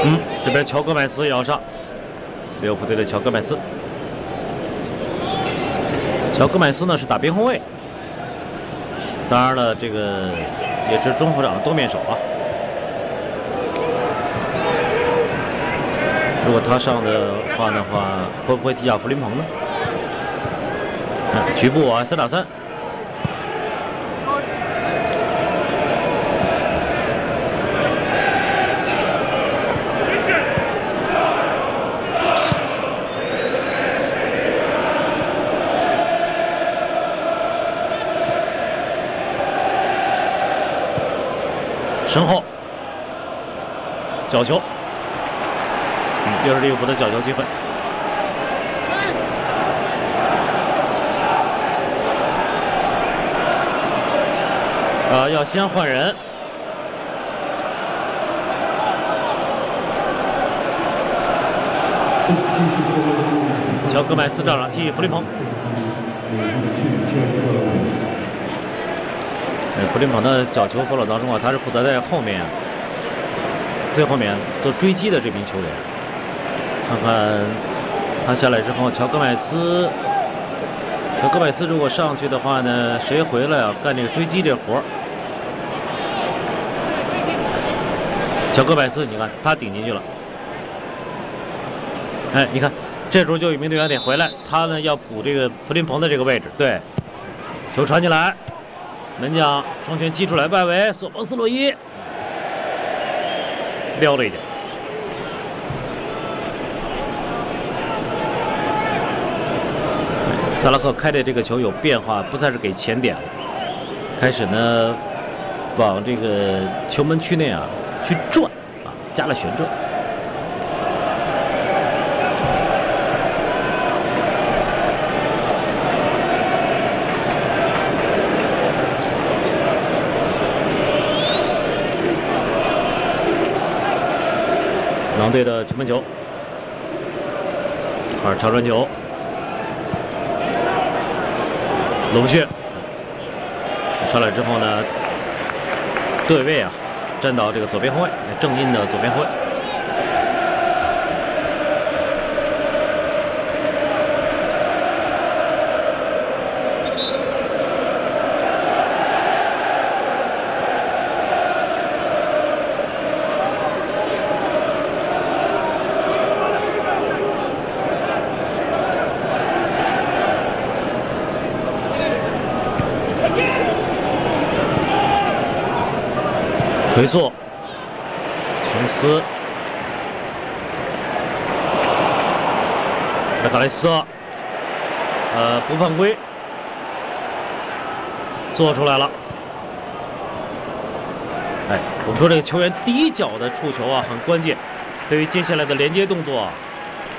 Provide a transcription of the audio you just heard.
这边乔戈麦斯也要上，利物浦队的乔戈麦斯。乔戈麦斯呢是打边后卫，当然了，这个也是中后场的多面手啊。如果他上的话，会不会踢下弗林彭呢？局部啊，3打3。身后角球，又是利物浦的角球机会。要先换人。乔戈麦斯上场替弗林彭。弗林彭的角球防守当中啊，他是负责在后面，最后面做追击的这名球员。看看他下来之后，乔戈麦斯如果上去的话呢，谁回来啊？干这个追击这活儿。乔戈麦斯，你看他顶进去了。哎，你看这时候就有一名队员得回来，他呢要补这个弗林彭的这个位置。对，球传进来。门将双拳击出来，外围索博斯洛伊撩了一点。萨拉赫开的这个球有变化，不再是给前点了，开始呢往这个球门区内啊去转啊，加了旋转。狼队的球门球，2长传球，罗布逊上来之后呢，对位啊，站到这个左边后卫，正印的左边后卫。回做，琼斯，麦卡莱斯特，不犯规，做出来了。哎，我们说这个球员第一脚的触球啊，很关键，对于接下来的连接动作啊